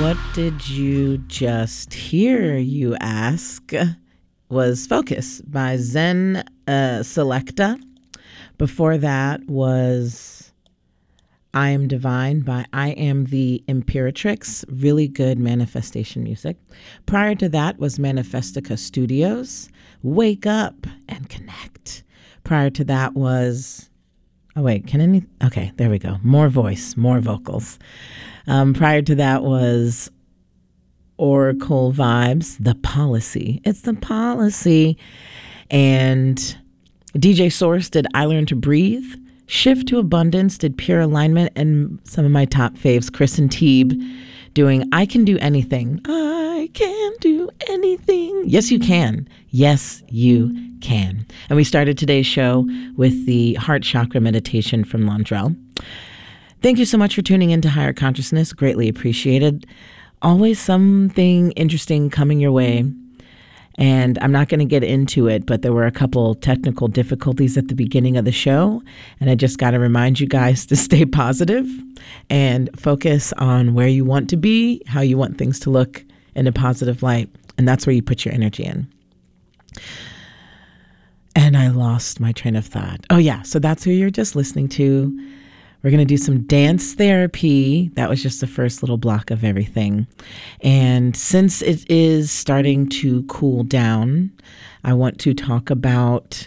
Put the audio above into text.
What did you just hear, you ask? Was Focus by Zen Selecta. Before that was I Am Divine by I Am the Imperatrix. Really good manifestation music. Prior to that was Manifestica Studios. Wake Up and Connect. Prior to that was... Oh, wait, okay, there we go. More voice, more vocals. Prior to that was Oracle Vibes, The Policy. It's the policy. And DJ Source did I Learn to Breathe. Shift to Abundance did Pure Alignment. And some of my top faves, Chris and Teeb doing I Can Do Anything. I can do anything. Yes, you can. Yes, you can. And we started today's show with the Heart Chakra meditation from Londrell. Thank you so much for tuning into Higher Consciousness. Greatly appreciated. Always something interesting coming your way. And I'm not going to get into it, but there were a couple technical difficulties at the beginning of the show. And I just got to remind you guys to stay positive and focus on where you want to be, how you want things to look in a positive light. And that's where you put your energy in. And I lost my train of thought. Oh, yeah. So that's who you're just listening to. We're going to do some dance therapy. That was just the first little block of everything. And since it is starting to cool down, I want to talk about